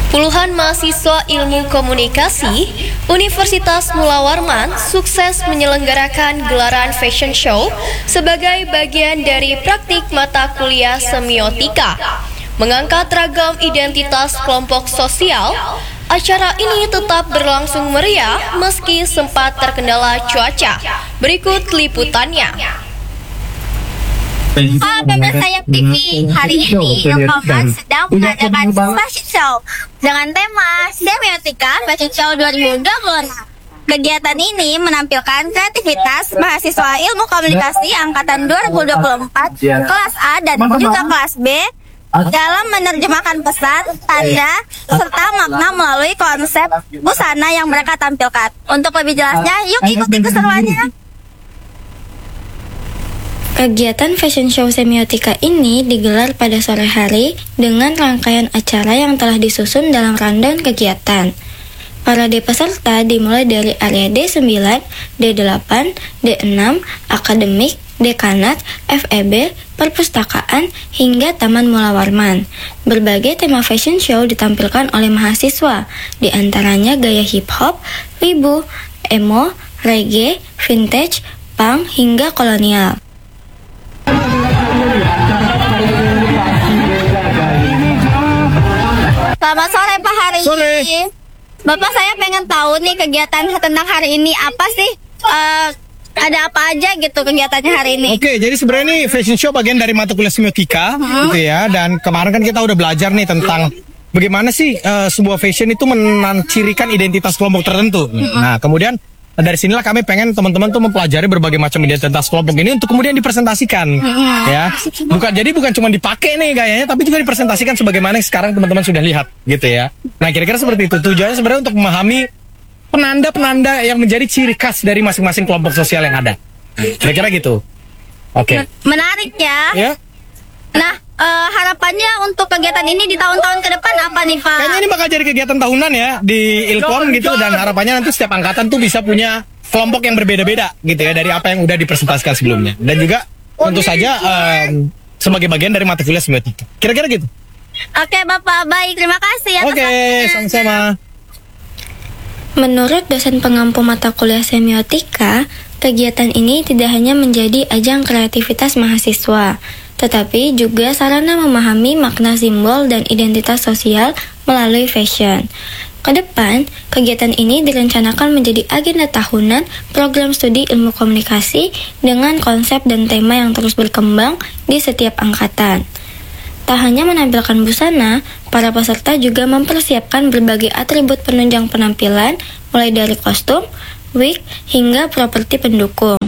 Puluhan mahasiswa ilmu komunikasi Universitas Mula Warman sukses menyelenggarakan gelaran fashion show sebagai bagian dari praktik mata kuliah semiotika. Mengangkat ragam identitas kelompok sosial, acara ini tetap berlangsung meriah meski sempat terkendala cuaca. Berikut liputannya. Halo pemirsa Sayap TV, hari ini Ilkoman sedang mengadakan fashion show dengan tema Semiotika Fashion Show 2020. Kegiatan ini menampilkan kreativitas mahasiswa ilmu komunikasi angkatan 2024 kelas A dan juga kelas B dalam menerjemahkan pesan, tanda, serta makna melalui konsep busana yang mereka tampilkan. Untuk lebih jelasnya, yuk ikuti keseruannya. Kegiatan fashion show semiotika ini digelar pada sore hari dengan rangkaian acara yang telah disusun dalam rundown kegiatan. Parade peserta dimulai dari area D9, D8, D6, akademik, dekanat, FEB, perpustakaan, hingga Taman Mula Warman. Berbagai tema fashion show ditampilkan oleh mahasiswa, di antaranya gaya hip-hop, wibu, emo, reggae, vintage, punk, hingga kolonial. Selamat sore Pak Hari. Sore. Bapak, saya pengen tahu nih kegiatan tentang hari ini apa sih? Ada apa aja gitu kegiatannya hari ini? Oke, jadi sebenarnya ini fashion show bagian dari mata kuliah semiotika, gitu ya. Dan kemarin kan kita udah belajar nih tentang bagaimana sih sebuah fashion itu mencirikan identitas kelompok tertentu. Nah, kemudian dari sinilah kami pengen teman-teman tuh mempelajari berbagai macam identitas kelompok ini untuk kemudian dipresentasikan, ya. Bukan cuma dipakai nih gayanya, tapi juga dipresentasikan sebagaimana sekarang teman-teman sudah lihat, gitu ya. Nah, kira-kira seperti itu. Tujuannya sebenarnya untuk memahami penanda-penanda yang menjadi ciri khas dari masing-masing kelompok sosial yang ada. Kira-kira gitu. Oke. Menarik ya. Ya. Nah, harapannya untuk kegiatan ini di tahun-tahun ke depan apa nih Pak? Kayaknya ini bakal jadi kegiatan tahunan ya di Ilkom gitu, dan harapannya nanti setiap angkatan tuh bisa punya kelompok yang berbeda-beda gitu ya dari apa yang udah dipresentasikan sebelumnya, dan juga tentu saja sebagai bagian dari mata kuliah semiotika. Kira-kira gitu. Oke Bapak, baik, terima kasih atas Oke, waktunya. sama-sama. Menurut dosen pengampu mata kuliah semiotika, kegiatan ini tidak hanya menjadi ajang kreativitas mahasiswa, tetapi juga sarana memahami makna simbol dan identitas sosial melalui fashion. Kedepan, kegiatan ini direncanakan menjadi agenda tahunan program studi ilmu komunikasi dengan konsep dan tema yang terus berkembang di setiap angkatan. Tak hanya menampilkan busana, para peserta juga mempersiapkan berbagai atribut penunjang penampilan, mulai dari kostum, wig, hingga properti pendukung.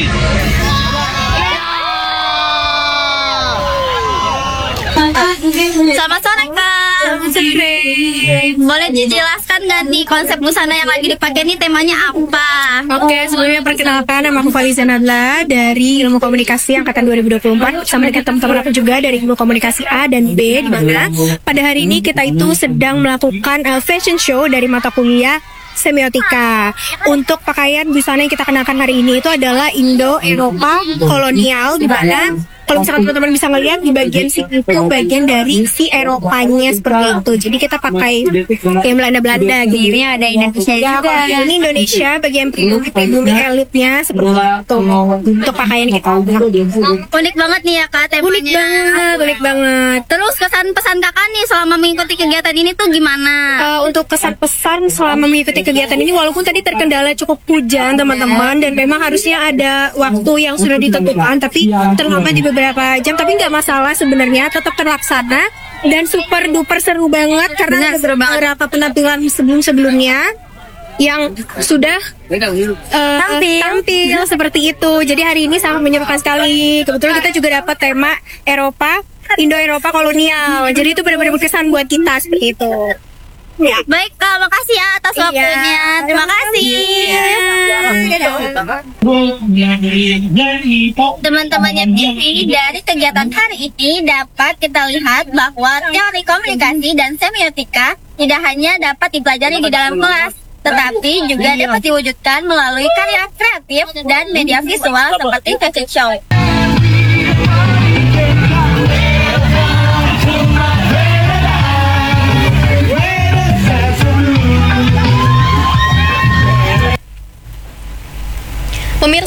Selamat sore Kak. Boleh dijelaskan nggak nih konsep busana yang lagi dipakai ini temanya apa? Oke, sebelumnya perkenalkan, nama aku Faliza Nadla dari Ilmu Komunikasi Angkatan 2024 bersama dengan teman-teman aku juga dari Ilmu Komunikasi A dan B, di mana pada hari ini kita itu sedang melakukan fashion show dari mata kuliah semiotika. Untuk pakaian busana yang kita kenakan hari ini itu adalah Indo-Eropa kolonial, di mana kalau misalkan teman-teman bisa ngelihat di bagian sini itu bagian dari si Eropanya seperti itu. Jadi kita pakai yang Belanda-Belanda gitu. Ini ada Indonesia juga. Ini Indonesia bagian pribumi elitnya seperti itu untuk pakaian kita. Unik banget nih ya Kak temanya. Unik banget. Terus kesan pesan Kakak nih selama mengikuti kegiatan ini tuh gimana? Untuk kesan-pesan selama mengikuti kegiatan ini, walaupun tadi terkendala cukup hujan teman-teman, dan memang harusnya ada waktu yang sudah ditentukan, tapi terlambat di beberapa jam, tapi nggak masalah sebenarnya, tetap terlaksana dan super duper seru banget karena ada beberapa penampilan sebelumnya yang sudah tampil seperti itu. Jadi hari ini sangat menyerukan sekali. Kebetulan kita juga dapat tema Eropa, Indo-Eropa kolonial. Jadi itu benar-benar berkesan buat kita seperti itu. Ya. Baik Kak, makasih ya atas waktunya. Terima kasih. Teman-temannya TV, dari kegiatan hari ini dapat kita lihat bahwa teori komunikasi dan semiotika tidak hanya dapat dipelajari di dalam kelas, tetapi juga dapat diwujudkan melalui karya kreatif dan media visual seperti fashion show.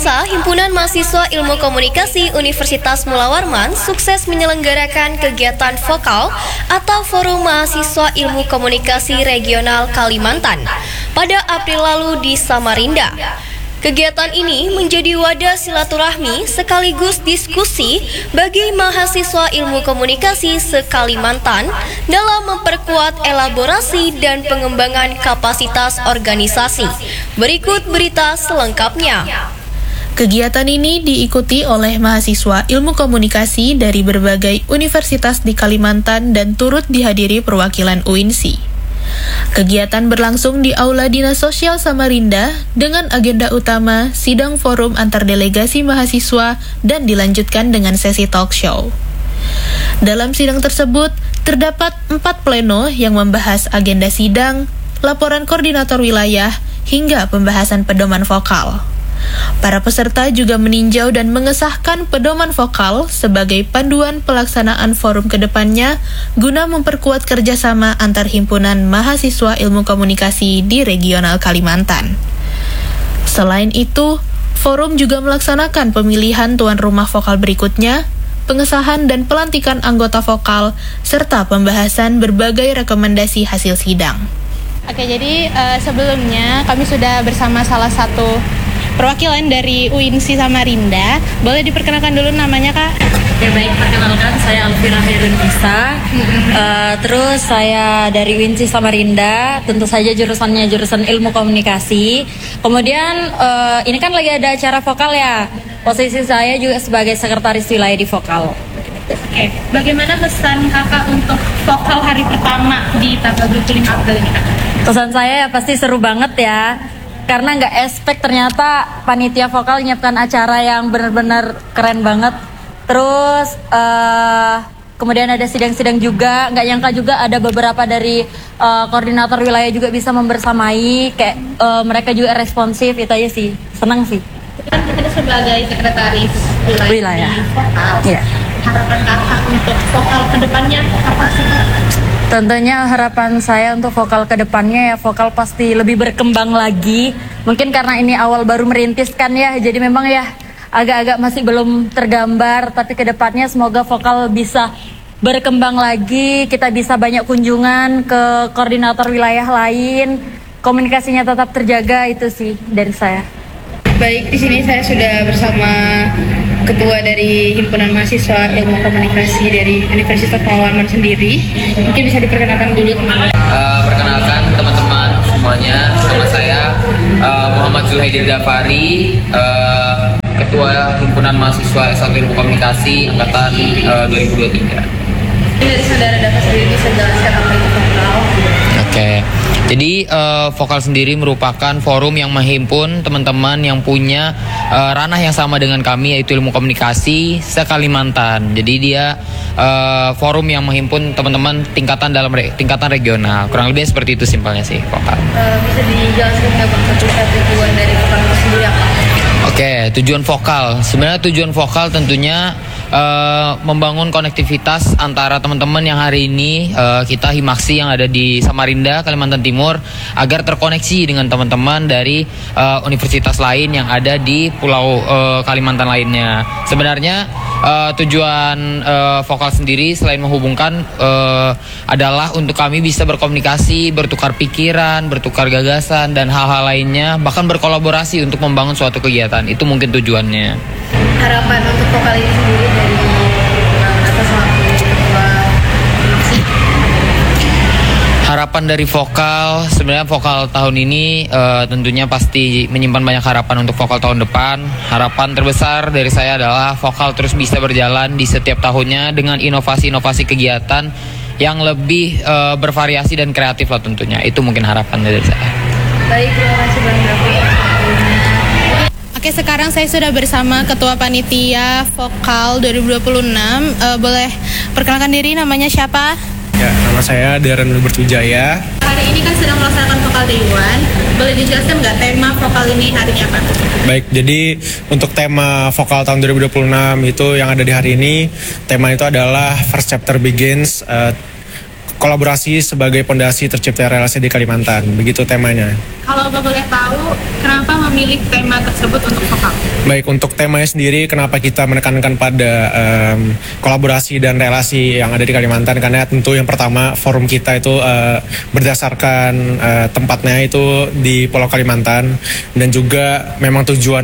Pemirsa, Himpunan Mahasiswa Ilmu Komunikasi Universitas Mula Warman sukses menyelenggarakan kegiatan vokal atau Forum Mahasiswa Ilmu Komunikasi Regional Kalimantan pada April lalu di Samarinda. Kegiatan ini menjadi wadah silaturahmi sekaligus diskusi bagi mahasiswa ilmu komunikasi se-Kalimantan dalam memperkuat elaborasi dan pengembangan kapasitas organisasi. Berikut berita selengkapnya. Kegiatan ini diikuti oleh mahasiswa ilmu komunikasi dari berbagai universitas di Kalimantan dan turut dihadiri perwakilan UINSI. Kegiatan berlangsung di Aula Dinas Sosial Samarinda dengan agenda utama sidang forum antar delegasi mahasiswa dan dilanjutkan dengan sesi talk show. Dalam sidang tersebut, terdapat 4 pleno yang membahas agenda sidang, laporan koordinator wilayah, hingga pembahasan pedoman vokal. Para peserta juga meninjau dan mengesahkan pedoman vokal sebagai panduan pelaksanaan forum kedepannya guna memperkuat kerjasama antar himpunan mahasiswa ilmu komunikasi di regional Kalimantan. Selain itu, forum juga melaksanakan pemilihan tuan rumah vokal berikutnya, pengesahan dan pelantikan anggota vokal, serta pembahasan berbagai rekomendasi hasil sidang. Oke, jadi sebelumnya kami sudah bersama salah satu perwakilan dari UINSI Samarinda. Boleh diperkenalkan dulu namanya, Kak? Ya baik, perkenalkan saya Alvira Hairun Isa. Terus saya dari UINSI Samarinda, tentu saja jurusannya jurusan ilmu komunikasi. Kemudian ini kan lagi ada acara vokal ya. Posisi saya juga sebagai sekretaris wilayah di vokal. Oke, bagaimana pesan Kakak untuk vokal hari pertama di Tabaglu 5 April ini, Kak? Pesan saya ya pasti seru banget ya. Karena nggak expect ternyata panitia vokal nyiapkan acara yang benar-benar keren banget. Terus kemudian ada sidang-sidang juga, nggak nyangka juga ada beberapa dari koordinator wilayah juga bisa membersamai, kayak mereka juga responsif, itu aja sih, senang sih. Kan kita sebagai sekretaris wilayah vokal, yeah. Harapan Kakak untuk vokal kedepannya apa sih? Tentunya harapan saya untuk vokal kedepannya ya, vokal pasti lebih berkembang lagi. Mungkin karena ini awal baru merintis kan ya, jadi memang ya agak-agak masih belum tergambar. Tapi kedepannya semoga vokal bisa berkembang lagi, kita bisa banyak kunjungan ke koordinator wilayah lain, komunikasinya tetap terjaga, itu sih dari saya. Baik, di sini saya sudah bersama Ketua dari Himpunan Mahasiswa Ilmu Komunikasi dari Universitas Mula Warman sendiri. Mungkin bisa diperkenalkan dulu. Perkenalkan teman-teman semuanya, nama saya Muhammad Zuhaidir Dafari, Ketua Himpunan Mahasiswa S1 Ilmu Komunikasi Angkatan 2023. Dari saudara Dafa sendiri bisa jelaskan apa itu vokal? Oke, jadi vokal sendiri merupakan forum yang menghimpun teman-teman yang punya ranah yang sama dengan kami, yaitu ilmu komunikasi se-Kalimantan. Jadi dia forum yang menghimpun teman-teman tingkatan regional. Kurang lebih seperti itu simpelnya sih vokal. Bisa dijelaskan nggak Bang, tujuan dari vokal itu sendiri apa? Oke, tujuan vokal. Sebenarnya tujuan vokal tentunya membangun konektivitas antara teman-teman yang hari ini kita Himaksi yang ada di Samarinda, Kalimantan Timur, agar terkoneksi dengan teman-teman dari universitas lain yang ada di pulau Kalimantan lainnya. Sebenarnya tujuan vokal sendiri selain menghubungkan adalah untuk kami bisa berkomunikasi, bertukar pikiran, bertukar gagasan, dan hal-hal lainnya, bahkan berkolaborasi untuk membangun suatu kegiatan. Itu mungkin tujuannya. Harapan untuk vokal ini sendiri dari atas selaku Ketua Himaksi. Harapan dari vokal, sebenarnya vokal tahun ini tentunya pasti menyimpan banyak harapan untuk vokal tahun depan. Harapan terbesar dari saya adalah vokal terus bisa berjalan di setiap tahunnya dengan inovasi-inovasi kegiatan yang lebih bervariasi dan kreatif lah tentunya. Itu mungkin harapan dari saya. Baik, terima kasih Bang Davi. Oke, sekarang saya sudah bersama Ketua Panitia Vokal 2026. Boleh perkenalkan diri, namanya siapa? Ya, nama saya Darren Bertujaya. Hari ini kan sedang melaksanakan vokal Dewan. Boleh dijelaskan nggak tema vokal ini hari ini apa? Baik, jadi untuk tema vokal tahun 2026 itu yang ada di hari ini, tema itu adalah First Chapter Begins, kolaborasi sebagai pondasi tercipta relasi di Kalimantan. Begitu temanya. Kalau boleh tahu, kenapa memilih tema tersebut untuk vokal? Baik, untuk temanya sendiri kenapa kita menekankan pada kolaborasi dan relasi yang ada di Kalimantan, karena tentu yang pertama forum kita itu berdasarkan tempatnya itu di Pulau Kalimantan, dan juga memang tujuan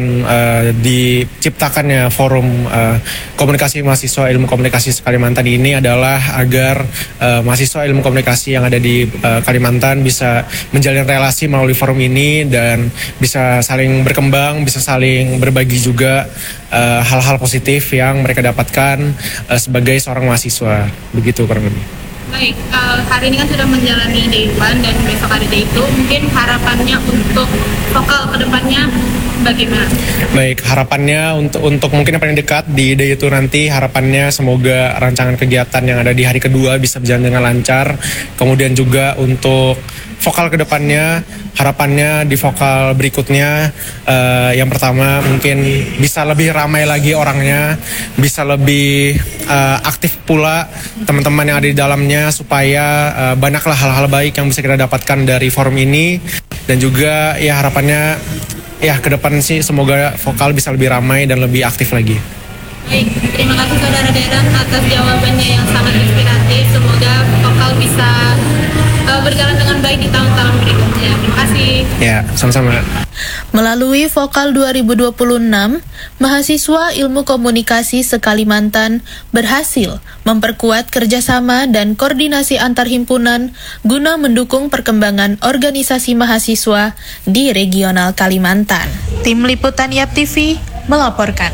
diciptakannya forum komunikasi mahasiswa ilmu komunikasi Kalimantan ini adalah agar mahasiswa ilmu komunikasi yang ada di Kalimantan bisa menjalin relasi melalui forum ini dan bisa saling berkembang, bisa saling berbagi juga hal-hal positif yang mereka dapatkan sebagai seorang mahasiswa, begitu kurang lebih. Baik, hari ini kan sudah menjalani Day 1 dan besok ada Day 2. Mungkin harapannya untuk vokal kedepannya bagaimana? Baik, harapannya untuk mungkin yang paling dekat di Day itu nanti, harapannya semoga rancangan kegiatan yang ada di hari kedua bisa berjalan dengan lancar. Kemudian juga untuk vokal kedepannya, harapannya di vokal berikutnya yang pertama mungkin bisa lebih ramai lagi orangnya, bisa lebih aktif pula teman-teman yang ada di dalamnya, supaya banyaklah hal-hal baik yang bisa kita dapatkan dari forum ini. Dan juga ya harapannya ya ke depan sih semoga vokal bisa lebih ramai dan lebih aktif lagi. Baik, terima kasih Saudara Deran atas jawabannya yang sangat inspiratif. Semoga vokal bisa berjalan dengan baik di tahun-tahun berikutnya. Terima kasih. Ya, sama-sama. Melalui Vokal 2026, mahasiswa Ilmu Komunikasi se-Kalimantan berhasil memperkuat kerjasama dan koordinasi antar himpunan guna mendukung perkembangan organisasi mahasiswa di regional Kalimantan. Tim Liputan YAP TV melaporkan.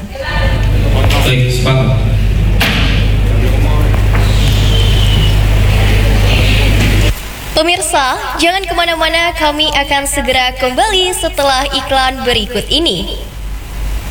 Baik, sepakat. Pemirsa, jangan kemana-mana, kami akan segera kembali setelah iklan berikut ini.